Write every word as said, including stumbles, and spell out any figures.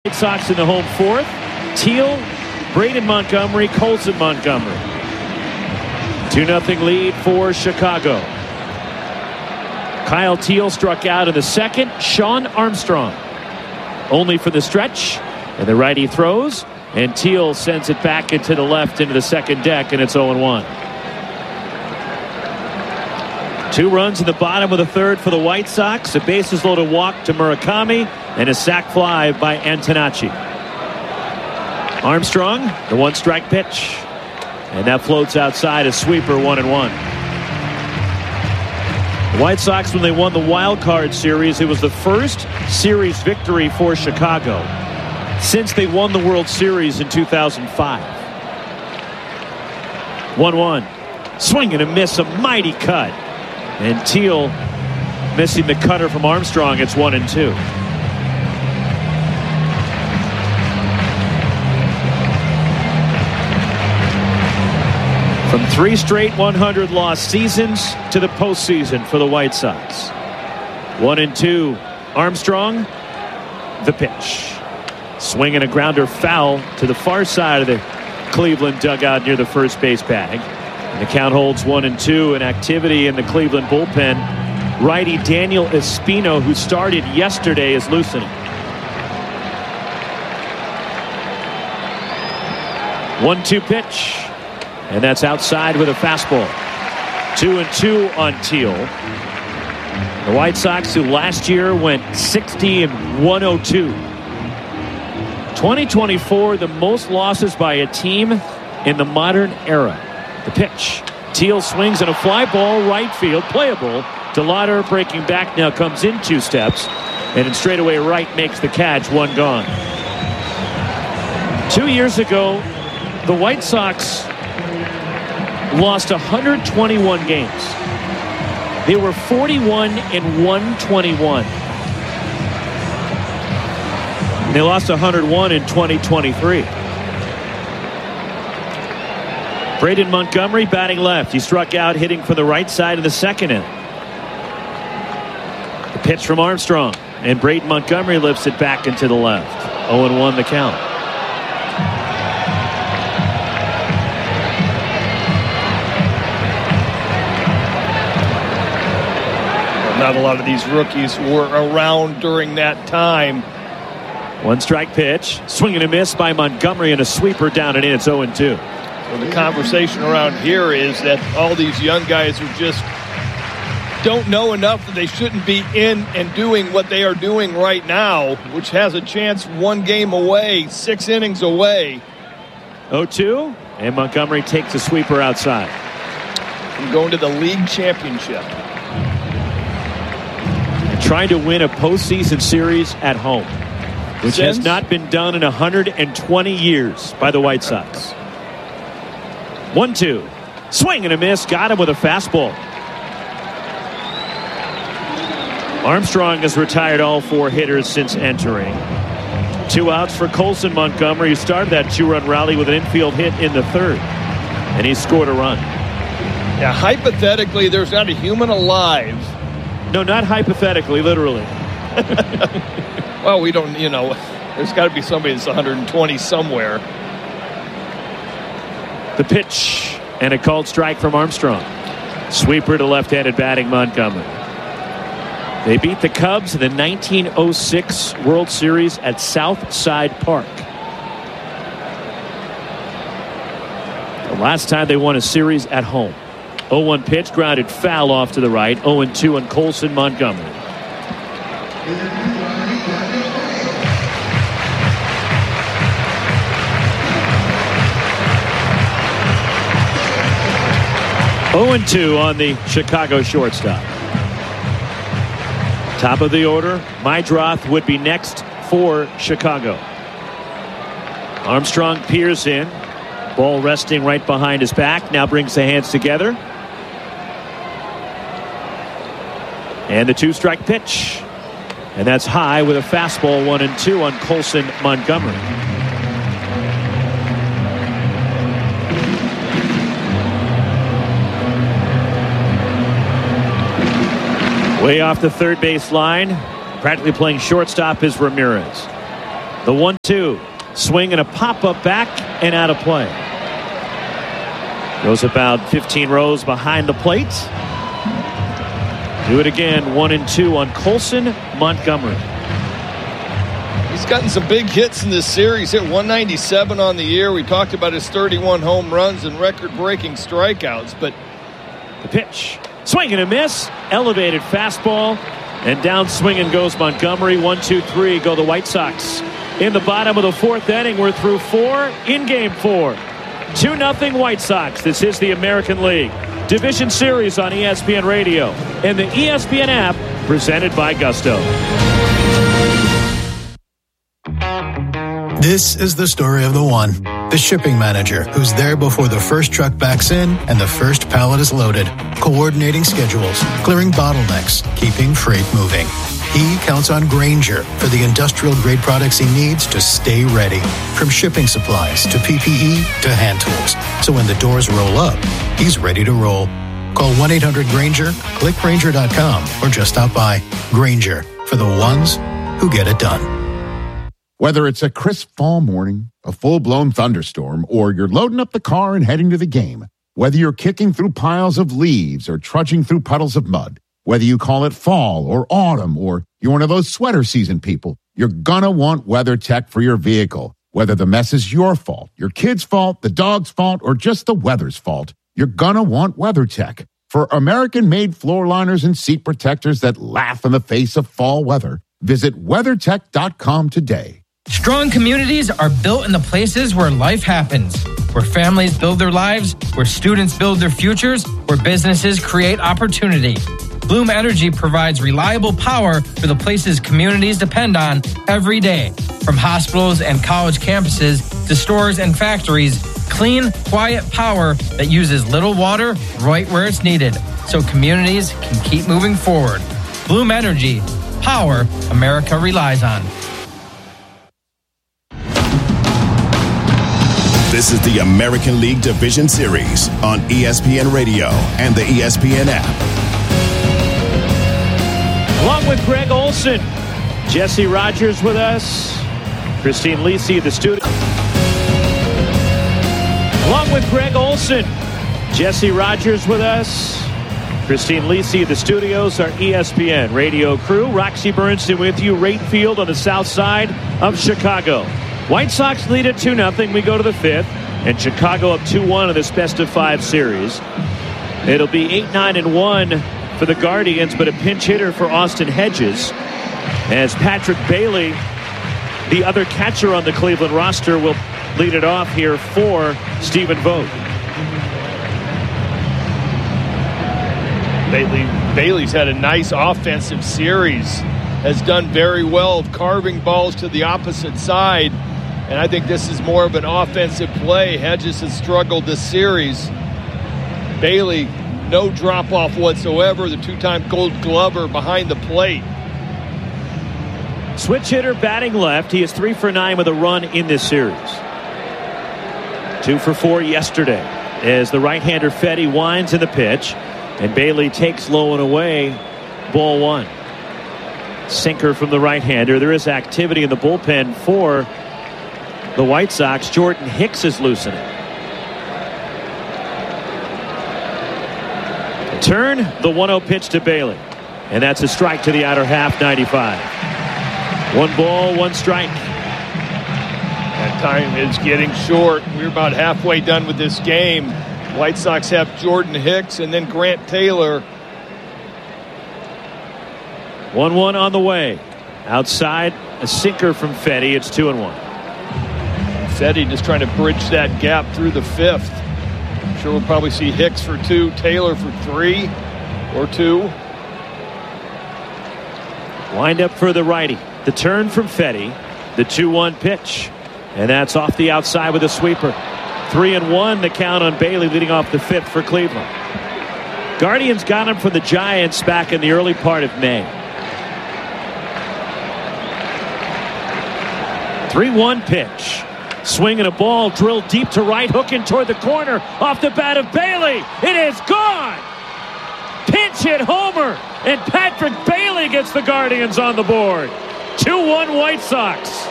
White Sox in the home fourth. Teal, Braden Montgomery, Colson Montgomery. two nothing lead for Chicago. Kyle Teal struck out in the second. Sean Armstrong only for the stretch. And the righty throws. And Teal sends it back into the left into the second deck. And it's oh one. Two runs in the bottom of the third for the White Sox. A bases loaded walk to Murakami. And a sac fly by Antonacci. Armstrong, the one strike pitch. And that floats outside a sweeper, one and one. The White Sox, when they won the wild card series, it was the first series victory for Chicago since they won the World Series in two thousand five. one one. Swing and a miss, a mighty cut. And Teal missing the cutter from Armstrong. It's one and two. From three straight one hundred loss seasons to the postseason for the White Sox. One and two. Armstrong, the pitch. Swing and a grounder foul to the far side of the Cleveland dugout near the first base bag. And the count holds one and two. And activity in the Cleveland bullpen. Righty Daniel Espino, who started yesterday, is loosening. one two pitch. And that's outside with a fastball. Two and two on Teal. The White Sox, who last year went sixty and one oh two. twenty twenty-four, the most losses by a team in the modern era. The pitch. Teal swings and a fly ball right field, playable. DeLauder breaking back now, comes in two steps. And in straightaway right makes the catch, one gone. Two years ago, the White Sox lost one hundred twenty-one games. They were forty-one and one twenty-one. They lost one hundred one in twenty twenty-three. Braden Montgomery batting left. He struck out hitting for the right side of the second inning. The pitch from Armstrong. And Braden Montgomery lifts it back into the left. oh and one the count. Not a lot of these rookies were around during that time. One strike pitch. Swing and a miss by Montgomery and a sweeper down and in. It's oh and two. So the conversation around here is that all these young guys are just don't know enough that they shouldn't be in and doing what they are doing right now, which has a chance one game away, six innings away. oh two. And Montgomery takes a sweeper outside. I'm going to the league championship. Trying to win a postseason series at home, which Since? has not been done in one hundred twenty years by the White Sox. one two. Swing and a miss. Got him with a fastball. Armstrong has retired all four hitters since entering. Two outs for Colson Montgomery, who started that two-run rally with an infield hit in the third. And he scored a run. Yeah, hypothetically, there's not a human alive. No, not hypothetically, literally. Well, we don't, you know, there's got to be somebody that's one hundred twenty somewhere. The pitch and a called strike from Armstrong. Sweeper to left-handed batting Montgomery. They beat the Cubs in the nineteen oh six World Series at Southside Park. The last time they won a series at home. oh one pitch, grounded foul off to the right. oh and two on Colson Montgomery. oh and two on the Chicago shortstop. Top of the order, Meidroth would be next for Chicago. Armstrong peers in. Ball resting right behind his back. Now brings the hands together. And the two-strike pitch. And that's high with a fastball, one and two on Colson Montgomery. Way off the third base line, practically playing shortstop, is Ramirez. The one two. Swing and a pop-up back and out of play. Goes about fifteen rows behind the plate. Do it again. One and two on Colson Montgomery. He's gotten some big hits in this series. Hit one ninety-seven on the year. We talked about his thirty-one home runs and record-breaking strikeouts. But the pitch. Swing and a miss. Elevated fastball. And down swinging goes Montgomery. One, two, three. Go the White Sox. In the bottom of the fourth inning, we're through four in game four. two nothing White Sox. This is the American League Division Series on E S P N Radio and the E S P N app, presented by Gusto. This is the story of the one, the shipping manager who's there before the first truck backs in and the first pallet is loaded, coordinating schedules, clearing bottlenecks, keeping freight moving. He counts on Grainger for the industrial-grade products he needs to stay ready. From shipping supplies to P P E to hand tools. So when the doors roll up, he's ready to roll. Call one eight hundred Grainger, click Grainger dot com, or just stop by. Grainger, for the ones who get it done. Whether it's a crisp fall morning, a full-blown thunderstorm, or you're loading up the car and heading to the game, whether you're kicking through piles of leaves or trudging through puddles of mud, whether you call it fall or autumn or you're one of those sweater season people, you're gonna want WeatherTech for your vehicle. Whether the mess is your fault, your kid's fault, the dog's fault, or just the weather's fault, you're gonna want WeatherTech. For American-made floor liners and seat protectors that laugh in the face of fall weather, visit WeatherTech dot com today. Strong communities are built in the places where life happens, where families build their lives, where students build their futures, where businesses create opportunity. Bloom Energy provides reliable power for the places communities depend on every day. From hospitals and college campuses to stores and factories, clean, quiet power that uses little water right where it's needed, so communities can keep moving forward. Bloom Energy, power America relies on. This is the American League Division Series on E S P N Radio and the E S P N app. Along with Greg Olson, Jesse Rogers with us, Christine Lisi at the studio. Along with Greg Olson, Jesse Rogers with us, Christine Lisi at the studios, our E S P N radio crew. Roxy Bernstein with you, Rate Field on the south side of Chicago. White Sox lead at two nothing. We go to the fifth, and Chicago up two one in this best of five series. It'll be eight nine and one for the Guardians, but a pinch hitter for Austin Hedges, as Patrick Bailey, the other catcher on the Cleveland roster, will lead it off here for Stephen Vogt. Bailey, Bailey's had a nice offensive series, has done very well of carving balls to the opposite side, and I think this is more of an offensive play. Hedges has struggled this series. Bailey, no drop-off whatsoever. The two-time Gold Glover behind the plate. Switch hitter batting left. He is three for nine with a run in this series. Two for four yesterday as the right-hander Fetty winds in the pitch, and Bailey takes low and away. Ball one. Sinker from the right-hander. There is activity in the bullpen for the White Sox. Jordan Hicks is loosening. Turn, the one oh pitch to Bailey. And that's a strike to the outer half, ninety-five. One ball, one strike. That time is getting short. We're about halfway done with this game. White Sox have Jordan Hicks and then Grant Taylor. one one on the way. Outside, a sinker from Fetty. It's two and one. Fetty just trying to bridge that gap through the fifth. I'm sure we'll probably see Hicks for two, Taylor for three or two. Wind up for the righty. The turn from Fetty. The two one pitch. And that's off the outside with a sweeper. Three and one, the count on Bailey leading off the fifth for Cleveland. Guardians got him from the Giants back in the early part of May. three one pitch. Swing and a ball drilled deep to right, hooking toward the corner. Off the bat of Bailey. It is gone. Pinch hit homer. And Patrick Bailey gets the Guardians on the board. two one White Sox.